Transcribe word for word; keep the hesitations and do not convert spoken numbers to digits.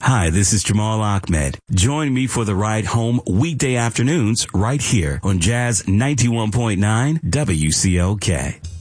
Hi, this is Jamal Ahmed. Join me for the ride home weekday afternoons right here on Jazz ninety-one point nine W C L K.